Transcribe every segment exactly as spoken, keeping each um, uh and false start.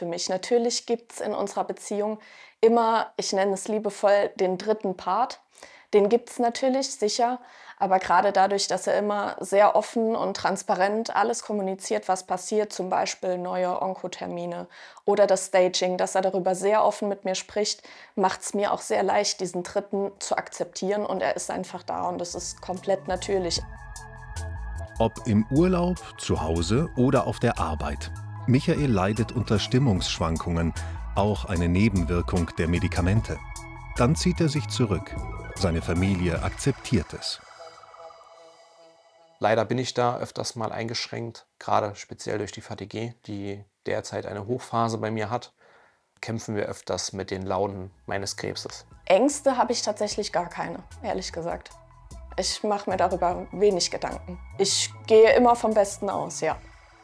für mich. Natürlich gibt es in unserer Beziehung immer, ich nenne es liebevoll, den dritten Part. Den gibt es natürlich, sicher, aber gerade dadurch, dass er immer sehr offen und transparent alles kommuniziert, was passiert, zum Beispiel neue Onkotermine oder das Staging, dass er darüber sehr offen mit mir spricht, macht es mir auch sehr leicht, diesen Dritten zu akzeptieren, und er ist einfach da und das ist komplett natürlich. Ob im Urlaub, zu Hause oder auf der Arbeit. Michael leidet unter Stimmungsschwankungen, auch eine Nebenwirkung der Medikamente. Dann zieht er sich zurück. Seine Familie akzeptiert es. Leider bin ich da öfters mal eingeschränkt, gerade speziell durch die Fatigue, die derzeit eine Hochphase bei mir hat, kämpfen wir öfters mit den Launen meines Krebses. Ängste habe ich tatsächlich gar keine, ehrlich gesagt. Ich mache mir darüber wenig Gedanken. Ich gehe immer vom Besten aus, ja.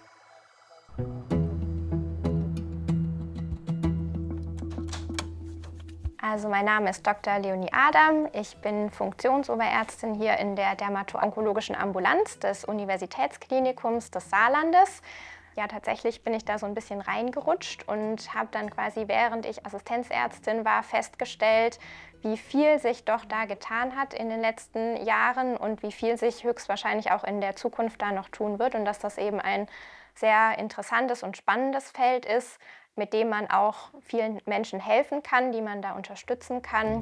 Also mein Name ist Doktor Leonie Adam. Ich bin Funktionsoberärztin hier in der dermato-onkologischen Ambulanz des Universitätsklinikums des Saarlandes. Ja, tatsächlich bin ich da so ein bisschen reingerutscht und habe dann quasi, während ich Assistenzärztin war, festgestellt, wie viel sich doch da getan hat in den letzten Jahren und wie viel sich höchstwahrscheinlich auch in der Zukunft da noch tun wird, und dass das eben ein sehr interessantes und spannendes Feld ist, mit dem man auch vielen Menschen helfen kann, die man da unterstützen kann.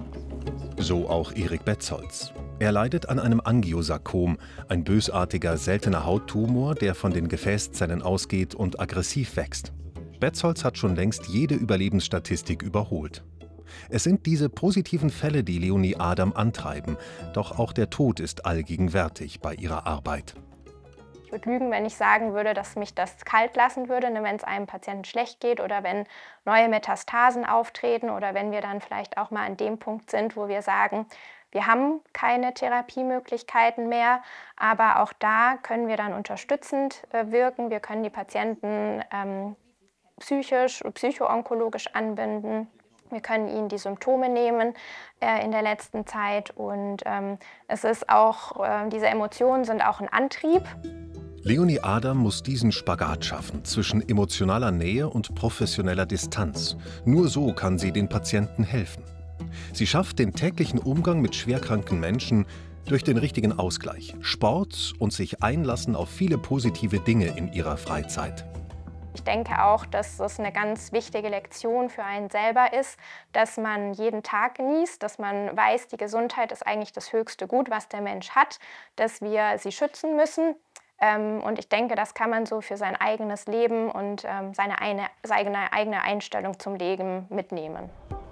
So auch Erik Betzoldts. Er leidet an einem Angiosarkom, ein bösartiger, seltener Hauttumor, der von den Gefäßzellen ausgeht und aggressiv wächst. Betzoldts hat schon längst jede Überlebensstatistik überholt. Es sind diese positiven Fälle, die Leonie Adam antreiben, doch auch der Tod ist allgegenwärtig bei ihrer Arbeit. Ich würde lügen, wenn ich sagen würde, dass mich das kalt lassen würde, ne, wenn es einem Patienten schlecht geht oder wenn neue Metastasen auftreten oder wenn wir dann vielleicht auch mal an dem Punkt sind, wo wir sagen, wir haben keine Therapiemöglichkeiten mehr, aber auch da können wir dann unterstützend äh, wirken. Wir können die Patienten ähm, psychisch und psychoonkologisch anbinden. Wir können ihnen die Symptome nehmen äh, in der letzten Zeit, und ähm, es ist auch, äh, diese Emotionen sind auch ein Antrieb. Leonie Adam muss diesen Spagat schaffen zwischen emotionaler Nähe und professioneller Distanz. Nur so kann sie den Patienten helfen. Sie schafft den täglichen Umgang mit schwerkranken Menschen durch den richtigen Ausgleich, Sport und sich einlassen auf viele positive Dinge in ihrer Freizeit. Ich denke auch, dass es eine ganz wichtige Lektion für einen selber ist, dass man jeden Tag genießt, dass man weiß, die Gesundheit ist eigentlich das höchste Gut, was der Mensch hat, dass wir sie schützen müssen. Und ich denke, das kann man so für sein eigenes Leben und seine eigene, eigene Einstellung zum Leben mitnehmen.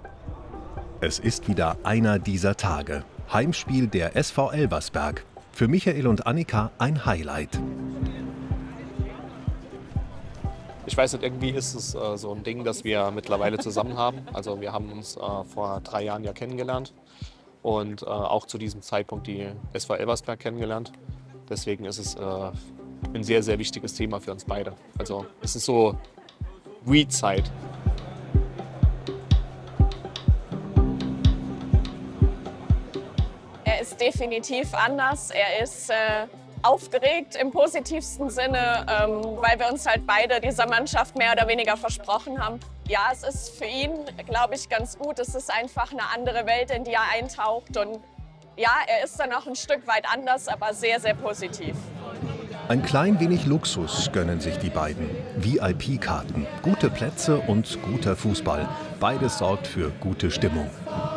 Es ist wieder einer dieser Tage. Heimspiel der S V Elversberg. Für Michael und Annika ein Highlight. Ich weiß nicht, irgendwie ist es äh, so ein Ding, das wir mittlerweile zusammen haben. Also wir haben uns äh, vor drei Jahren ja kennengelernt und äh, auch zu diesem Zeitpunkt die S V Elversberg kennengelernt. Deswegen ist es äh, ein sehr, sehr wichtiges Thema für uns beide. Also es ist so We-Zeit. Er ist definitiv anders. Er ist äh, aufgeregt im positivsten Sinne, ähm, weil wir uns halt beide dieser Mannschaft mehr oder weniger versprochen haben. Ja, es ist für ihn, glaube ich, ganz gut. Es ist einfach eine andere Welt, in die er eintaucht. Und ja, er ist dann auch ein Stück weit anders, aber sehr, sehr positiv. Ein klein wenig Luxus gönnen sich die beiden. V I P-Karten, gute Plätze und guter Fußball. Beides sorgt für gute Stimmung.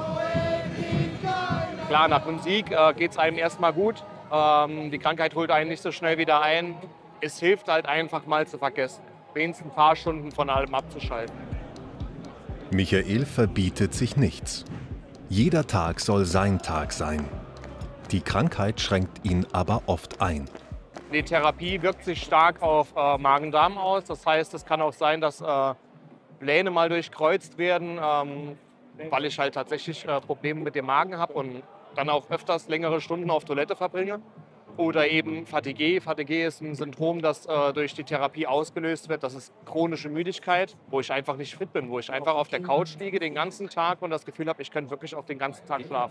Klar, nach dem Sieg äh, geht es einem erstmal gut. Ähm, die Krankheit holt einen nicht so schnell wieder ein. Es hilft halt einfach mal zu vergessen. Wenigstens ein paar Stunden von allem abzuschalten. Michael verbietet sich nichts. Jeder Tag soll sein Tag sein. Die Krankheit schränkt ihn aber oft ein. Die Therapie wirkt sich stark auf äh, Magen-Darm aus. Das heißt, es kann auch sein, dass äh, Pläne mal durchkreuzt werden, ähm, weil ich halt tatsächlich äh, Probleme mit dem Magen habe und dann auch öfters längere Stunden auf Toilette verbringe. Oder eben Fatigue. Fatigue ist ein Symptom, das äh, durch die Therapie ausgelöst wird. Das ist chronische Müdigkeit, wo ich einfach nicht fit bin, wo ich einfach auf der Couch liege den ganzen Tag und das Gefühl habe, ich könnte wirklich auch den ganzen Tag schlafen.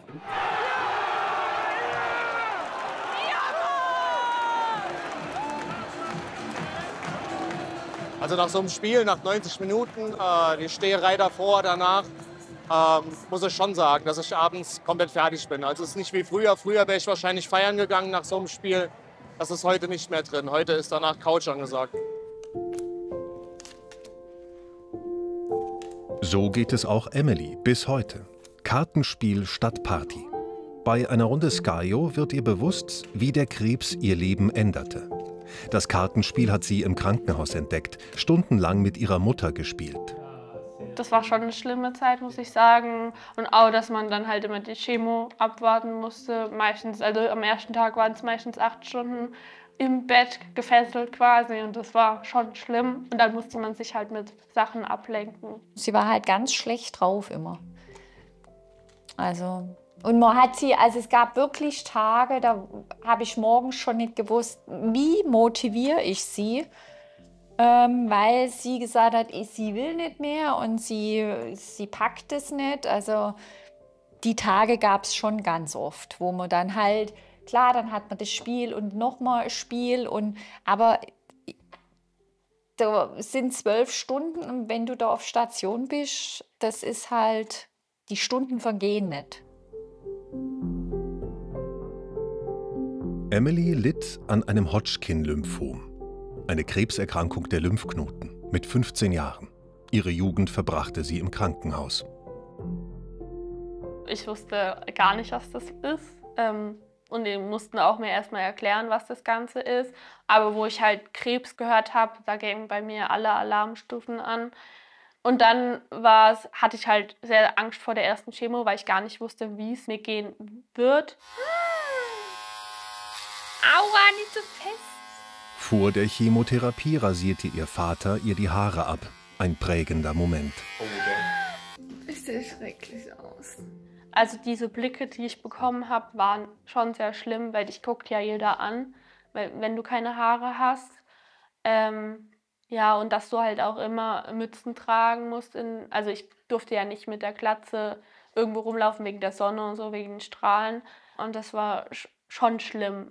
Also nach so einem Spiel, nach neunzig Minuten, äh, die Steherei davor, danach, ähm, muss ich schon sagen, dass ich abends komplett fertig bin. Also es ist nicht wie früher. Früher wäre ich wahrscheinlich feiern gegangen nach so einem Spiel. Das ist heute nicht mehr drin. Heute ist danach Couch angesagt. So geht es auch Emily bis heute. Kartenspiel statt Party. Bei einer Runde Skyo wird ihr bewusst, wie der Krebs ihr Leben änderte. Das Kartenspiel hat sie im Krankenhaus entdeckt, stundenlang mit ihrer Mutter gespielt. Das war schon eine schlimme Zeit, muss ich sagen. Und auch, dass man dann halt immer die Chemo abwarten musste. Meistens, also am ersten Tag waren es meistens acht Stunden im Bett gefesselt quasi. Und das war schon schlimm. Und dann musste man sich halt mit Sachen ablenken. Sie war halt ganz schlecht drauf immer. Also, und man hat sie, also es gab wirklich Tage, da habe ich morgens schon nicht gewusst, wie motiviere ich sie, ähm, weil sie gesagt hat, sie will nicht mehr und sie, sie packt es nicht. Also die Tage gab es schon ganz oft, wo man dann halt, klar, dann hat man das Spiel und nochmal ein Spiel, und, aber da sind zwölf Stunden und wenn du da auf Station bist, das ist halt, die Stunden vergehen nicht. Emily litt an einem Hodgkin-Lymphom, eine Krebserkrankung der Lymphknoten, mit fünfzehn Jahren. Ihre Jugend verbrachte sie im Krankenhaus. Ich wusste gar nicht, was das ist. Und die mussten auch mir erstmal erklären, was das Ganze ist. Aber wo ich halt Krebs gehört habe, da gingen bei mir alle Alarmstufen an. Und dann war's, hatte ich halt sehr Angst vor der ersten Chemo, weil ich gar nicht wusste, wie es mir gehen wird. Aua, nicht so fest. Vor der Chemotherapie rasierte ihr Vater ihr die Haare ab. Ein prägender Moment. Das sieht schrecklich aus. Also diese Blicke, die ich bekommen habe, waren schon sehr schlimm, weil dich guckt ja jeder an, weil, wenn du keine Haare hast. Ähm, ja, und dass du halt auch immer Mützen tragen musst. In, also ich durfte ja nicht mit der Glatze irgendwo rumlaufen wegen der Sonne und so, wegen den Strahlen. Und das war sch schon schlimm.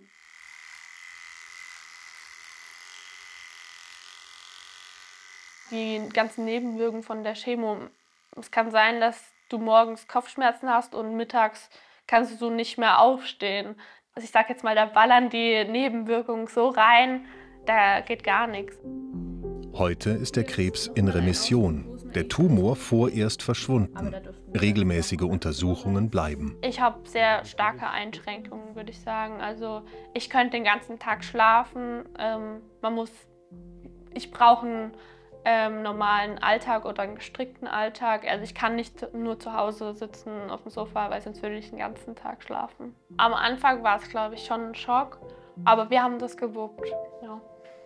Die ganzen Nebenwirkungen von der Chemo. Es kann sein, dass du morgens Kopfschmerzen hast und mittags kannst du nicht mehr aufstehen. Also ich sag jetzt mal, da ballern die Nebenwirkungen so rein, da geht gar nichts. Heute ist der Krebs in Remission, der Tumor vorerst verschwunden. Regelmäßige Untersuchungen bleiben. Ich habe sehr starke Einschränkungen, würde ich sagen. Also ich könnte den ganzen Tag schlafen. Ähm, man muss, ich brauche einen ähm, normalen Alltag oder einen gestrickten Alltag. Also ich kann nicht nur zu Hause sitzen auf dem Sofa, weil sonst würde ich den ganzen Tag schlafen. Am Anfang war es, glaube ich, schon ein Schock, aber wir haben das gewuppt. Ja.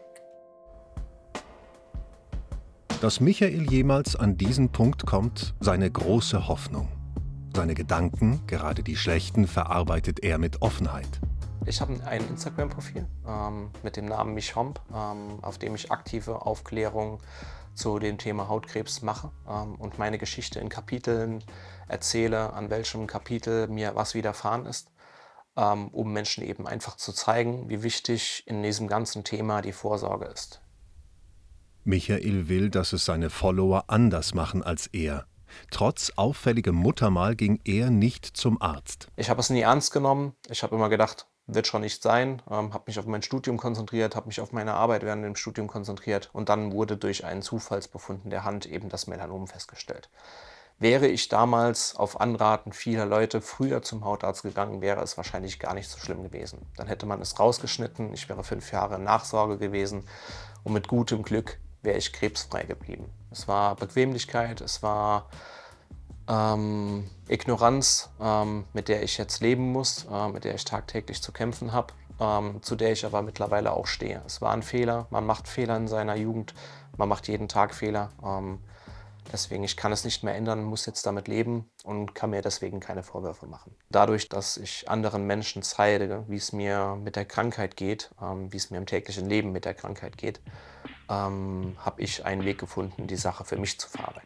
Dass Michael jemals an diesen Punkt kommt, seine große Hoffnung. Seine Gedanken, gerade die schlechten, verarbeitet er mit Offenheit. Ich habe ein Instagram-Profil ähm, mit dem Namen Michomp, ähm, auf dem ich aktive Aufklärung zu dem Thema Hautkrebs mache ähm, und meine Geschichte in Kapiteln erzähle, an welchem Kapitel mir was widerfahren ist, ähm, um Menschen eben einfach zu zeigen, wie wichtig in diesem ganzen Thema die Vorsorge ist. Michael will, dass es seine Follower anders machen als er. Trotz auffälligem Muttermal ging er nicht zum Arzt. Ich habe es nie ernst genommen. Ich habe immer gedacht, wird schon nicht sein. Ähm, habe mich auf mein Studium konzentriert, habe mich auf meine Arbeit während dem Studium konzentriert. Und dann wurde durch einen Zufallsbefund in der Hand eben das Melanom festgestellt. Wäre ich damals auf Anraten vieler Leute früher zum Hautarzt gegangen, wäre es wahrscheinlich gar nicht so schlimm gewesen. Dann hätte man es rausgeschnitten, ich wäre fünf Jahre in Nachsorge gewesen und mit gutem Glück wäre ich krebsfrei geblieben. Es war Bequemlichkeit, es war ähm, Ignoranz, ähm, mit der ich jetzt leben muss, äh, mit der ich tagtäglich zu kämpfen habe, ähm, zu der ich aber mittlerweile auch stehe. Es war ein Fehler, man macht Fehler in seiner Jugend, man macht jeden Tag Fehler. Ähm, deswegen, ich kann es nicht mehr ändern, muss jetzt damit leben und kann mir deswegen keine Vorwürfe machen. Dadurch, dass ich anderen Menschen zeige, wie es mir mit der Krankheit geht, ähm, wie es mir im täglichen Leben mit der Krankheit geht, ähm, habe ich einen Weg gefunden, die Sache für mich zu verarbeiten.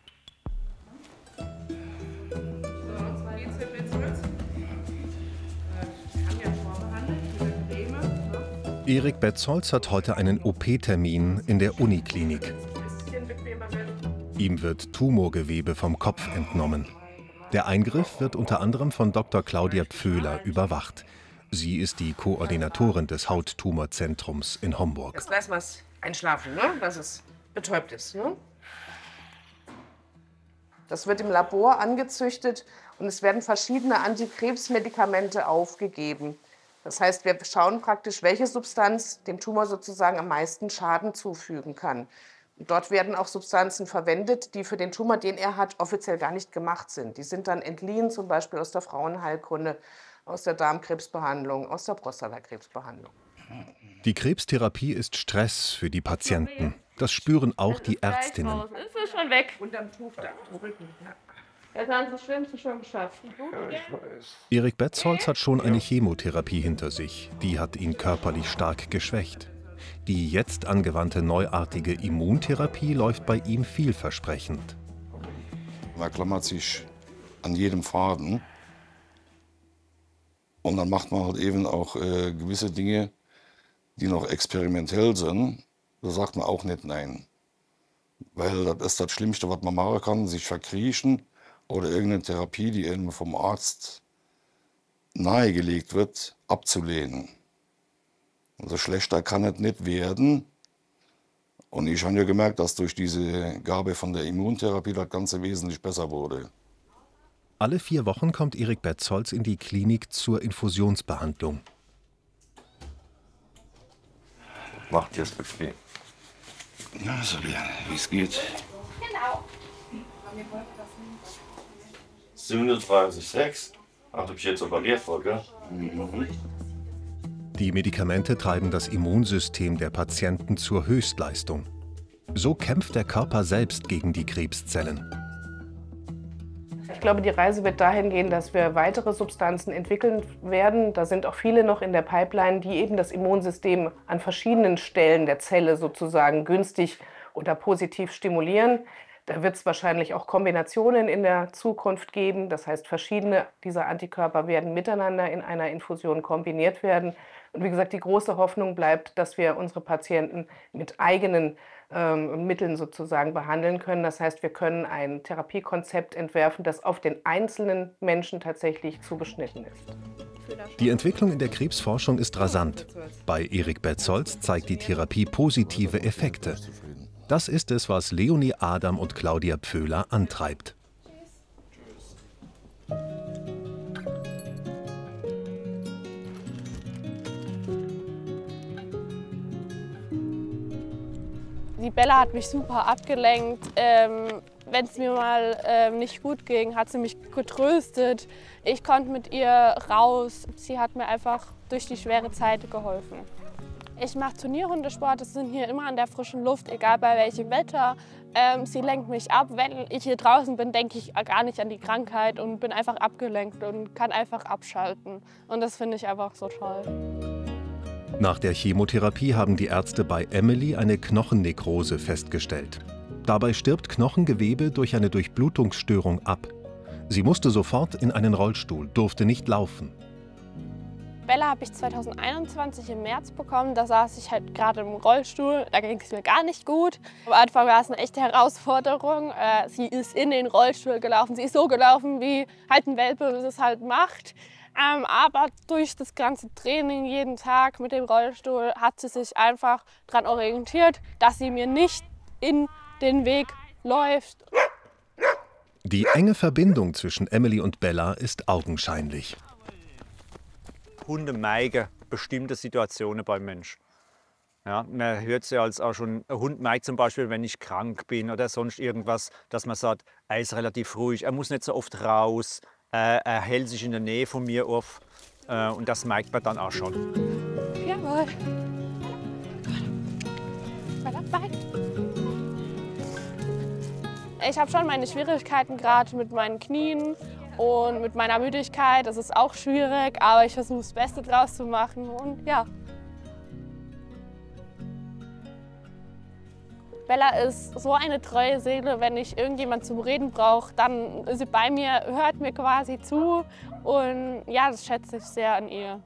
Erik Betzold hat heute einen O P-Termin in der Uniklinik. Ihm wird Tumorgewebe vom Kopf entnommen. Der Eingriff wird unter anderem von Doktor Claudia Pföhler überwacht. Sie ist die Koordinatorin des Hauttumorzentrums in Homburg. Jetzt lassen wir es einschlafen, ne? Dass es betäubt ist. Ne? Das wird im Labor angezüchtet und es werden verschiedene Antikrebsmedikamente aufgegeben. Das heißt, wir schauen praktisch, welche Substanz dem Tumor sozusagen am meisten Schaden zufügen kann. Und dort werden auch Substanzen verwendet, die für den Tumor, den er hat, offiziell gar nicht gemacht sind. Die sind dann entliehen, zum Beispiel aus der Frauenheilkunde, aus der Darmkrebsbehandlung, aus der Prostatakrebsbehandlung. Die Krebstherapie ist Stress für die Patienten. Das spüren auch die Ärztinnen. Ist es schon weg? Unterm Tuch da, am Rücken. Ja. Das haben Sie Schlimmste schon geschafft. Erik Betzold hat schon eine Chemotherapie hinter sich. Die hat ihn körperlich stark geschwächt. Die jetzt angewandte neuartige Immuntherapie läuft bei ihm vielversprechend. Man klammert sich an jedem Faden. Und dann macht man halt eben auch äh, gewisse Dinge, die noch experimentell sind. Da sagt man auch nicht nein. Weil das ist das Schlimmste, was man machen kann, sich verkriechen oder irgendeine Therapie, die einem vom Arzt nahegelegt wird, abzulehnen. Also schlechter kann es nicht werden. Und ich habe ja gemerkt, dass durch diese Gabe von der Immuntherapie das Ganze wesentlich besser wurde. Alle vier Wochen kommt Erik Betzold in die Klinik zur Infusionsbehandlung. Macht dir es bequem. Na, so wie es geht. Genau. siebenunddreißig Komma sechs. Ach, du bist jetzt operiert worden, gell? Mhm. Die Medikamente treiben das Immunsystem der Patienten zur Höchstleistung. So kämpft der Körper selbst gegen die Krebszellen. Ich glaube, die Reise wird dahin gehen, dass wir weitere Substanzen entwickeln werden. Da sind auch viele noch in der Pipeline, die eben das Immunsystem an verschiedenen Stellen der Zelle sozusagen günstig oder positiv stimulieren. Da wird es wahrscheinlich auch Kombinationen in der Zukunft geben. Das heißt, verschiedene dieser Antikörper werden miteinander in einer Infusion kombiniert werden. Und wie gesagt, die große Hoffnung bleibt, dass wir unsere Patienten mit eigenen ähm, Mitteln sozusagen behandeln können. Das heißt, wir können ein Therapiekonzept entwerfen, das auf den einzelnen Menschen tatsächlich zugeschnitten ist. Die Entwicklung in der Krebsforschung ist rasant. Bei Erik Betzold zeigt die Therapie positive Effekte. Das ist es, was Leonie Adam und Claudia Pföhler antreibt. Die Bella hat mich super abgelenkt. Ähm, Wenn es mir mal ähm, nicht gut ging, hat sie mich getröstet. Ich konnte mit ihr raus. Sie hat mir einfach durch die schwere Zeit geholfen. Ich mache Turnierhundesport, das sind hier immer an der frischen Luft, egal bei welchem Wetter. Ähm, sie lenkt mich ab. Wenn ich hier draußen bin, denke ich gar nicht an die Krankheit und bin einfach abgelenkt und kann einfach abschalten. Und das finde ich einfach so toll. Nach der Chemotherapie haben die Ärzte bei Emily eine Knochennekrose festgestellt. Dabei stirbt Knochengewebe durch eine Durchblutungsstörung ab. Sie musste sofort in einen Rollstuhl, durfte nicht laufen. Bella habe ich zweitausendeinundzwanzig im März bekommen. Da saß ich halt gerade im Rollstuhl. Da ging es mir gar nicht gut. Am Anfang war es eine echte Herausforderung. Äh, sie ist in den Rollstuhl gelaufen. Sie ist so gelaufen, wie halt ein Welpe es halt macht. Ähm, aber durch das ganze Training jeden Tag mit dem Rollstuhl hat sie sich einfach daran orientiert, dass sie mir nicht in den Weg läuft. Die enge Verbindung zwischen Emily und Bella ist augenscheinlich. Hunde meigen bestimmte Situationen beim Mensch. Ja, man hört es ja als auch schon, ein Hund meigt zum Beispiel, wenn ich krank bin oder sonst irgendwas, dass man sagt, er ist relativ ruhig, er muss nicht so oft raus, äh, er hält sich in der Nähe von mir auf äh, und das meigt man dann auch schon. Jawohl. Ich habe schon meine Schwierigkeiten gerade mit meinen Knien und mit meiner Müdigkeit. Das ist auch schwierig, aber ich versuche das Beste draus zu machen und ja. Bella ist so eine treue Seele, wenn ich irgendjemand zum Reden brauche, dann ist sie bei mir, hört mir quasi zu und ja, das schätze ich sehr an ihr.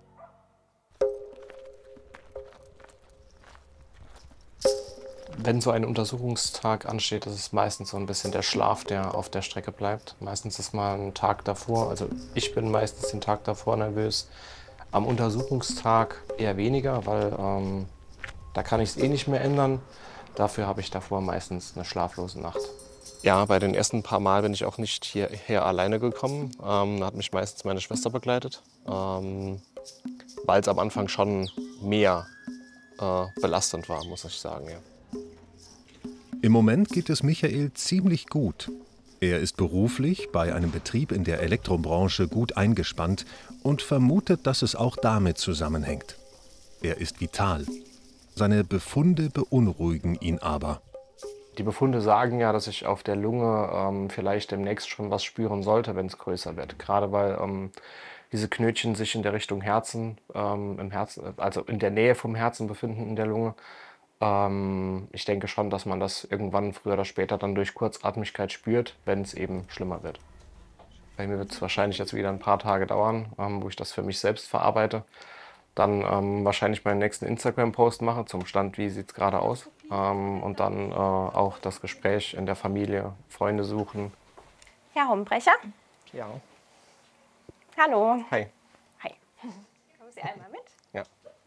Wenn so ein Untersuchungstag ansteht, ist es meistens so ein bisschen der Schlaf, der auf der Strecke bleibt. Meistens ist man einen Tag davor, also ich bin meistens den Tag davor nervös. Am Untersuchungstag eher weniger, weil ähm, da kann ich es eh nicht mehr ändern. Dafür habe ich davor meistens eine schlaflose Nacht. Ja, bei den ersten paar Mal bin ich auch nicht hierher alleine gekommen. Ähm, da hat mich meistens meine Schwester begleitet, ähm, weil es am Anfang schon mehr äh, belastend war, muss ich sagen. Ja. Im Moment geht es Michael ziemlich gut. Er ist beruflich bei einem Betrieb in der Elektrobranche gut eingespannt und vermutet, dass es auch damit zusammenhängt. Er ist vital. Seine Befunde beunruhigen ihn aber. Die Befunde sagen ja, dass ich auf der Lunge ähm, vielleicht demnächst schon was spüren sollte, wenn es größer wird. Gerade weil ähm, diese Knötchen sich in der Richtung Herzen, ähm, im Herzen, also in der Nähe vom Herzen befinden in der Lunge. Ähm, ich denke schon, dass man das irgendwann früher oder später dann durch Kurzatmigkeit spürt, wenn es eben schlimmer wird. Bei mir wird es wahrscheinlich jetzt wieder ein paar Tage dauern, ähm, wo ich das für mich selbst verarbeite. Dann ähm, wahrscheinlich meinen nächsten Instagram-Post mache zum Stand, wie sieht es gerade aus. Ähm, und dann äh, auch das Gespräch in der Familie, Freunde suchen. Herr Hombrecher? Ja. Hallo. Hi. Hi. Kommen Sie einmal mit? Ja.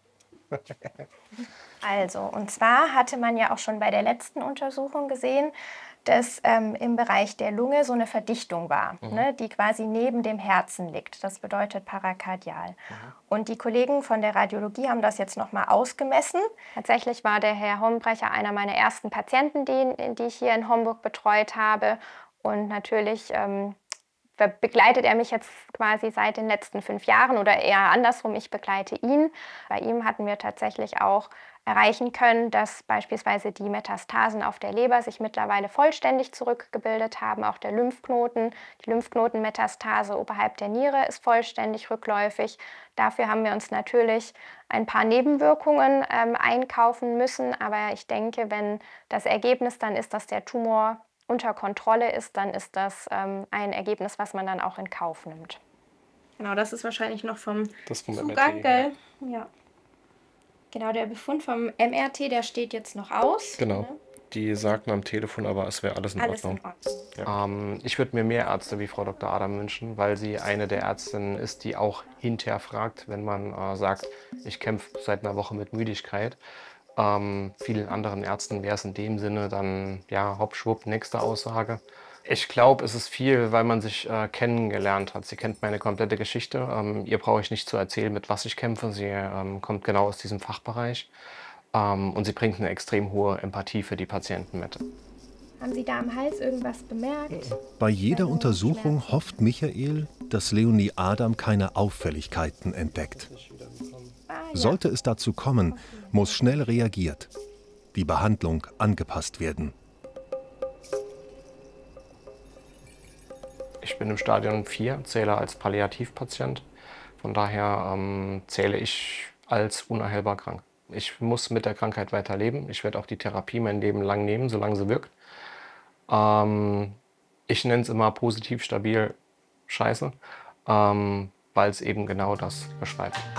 Also, und zwar hatte man ja auch schon bei der letzten Untersuchung gesehen, dass ähm, im Bereich der Lunge so eine Verdichtung war, mhm. ne, die quasi neben dem Herzen liegt. Das bedeutet parakardial. Mhm. Und die Kollegen von der Radiologie haben das jetzt nochmal ausgemessen. Tatsächlich war der Herr Hombrecher einer meiner ersten Patienten, die, die ich hier in Homburg betreut habe. Und natürlich ähm, begleitet er mich jetzt quasi seit den letzten fünf Jahren oder eher andersrum, ich begleite ihn. Bei ihm hatten wir tatsächlich auch erreichen können, dass beispielsweise die Metastasen auf der Leber sich mittlerweile vollständig zurückgebildet haben, auch der Lymphknoten. Die Lymphknotenmetastase oberhalb der Niere ist vollständig rückläufig. Dafür haben wir uns natürlich ein paar Nebenwirkungen ähm, einkaufen müssen, aber ich denke, wenn das Ergebnis dann ist, dass der Tumor unter Kontrolle ist, dann ist das ähm, ein Ergebnis, was man dann auch in Kauf nimmt. Genau, das ist wahrscheinlich noch vom, das vom Zugang, M R T, ja. ja. Genau, der Befund vom M R T, der steht jetzt noch aus. Genau. Ne? Die sagten am Telefon, aber es wäre alles in alles Ordnung. In Ordnung. Ja. Ähm, ich würde mir mehr Ärzte wie Frau Doktor Adam wünschen, weil sie eine der Ärztinnen ist, die auch hinterher fragt, wenn man äh, sagt, ich kämpfe seit einer Woche mit Müdigkeit. Ähm, vielen anderen Ärzten wäre es in dem Sinne dann, ja, hopp, schwupp, nächste Aussage. Ich glaube, es ist viel, weil man sich äh, kennengelernt hat. Sie kennt meine komplette Geschichte. Ähm, ihr brauche ich nicht zu erzählen, mit was ich kämpfe. Sie ähm, kommt genau aus diesem Fachbereich. Ähm, und sie bringt eine extrem hohe Empathie für die Patienten mit. Haben Sie da am Hals irgendwas bemerkt? Bei jeder Untersuchung hofft Michael, dass Leonie Adam keine Auffälligkeiten entdeckt. Sollte es dazu kommen, muss schnell reagiert, die Behandlung angepasst werden. Ich bin im Stadium vier, zähle als Palliativpatient. Von daher ähm, zähle ich als unheilbar krank. Ich muss mit der Krankheit weiterleben. Ich werde auch die Therapie mein Leben lang nehmen, solange sie wirkt. Ähm, ich nenne es immer positiv, stabil, scheiße, ähm, weil es eben genau das beschreibt.